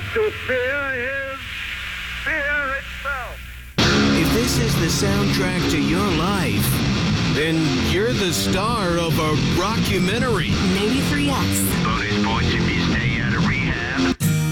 To fear is fear itself. If this is the soundtrack to your life, then you're the star of a rockumentary. 93X. Bonus points if you stay